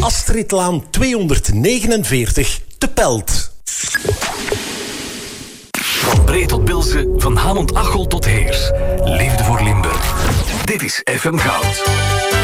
Astridlaan 249 te Pelt. Van Bree tot Bilze, van Hamond-Achel tot Heers. Liefde voor Limburg. Dit is FM Goud.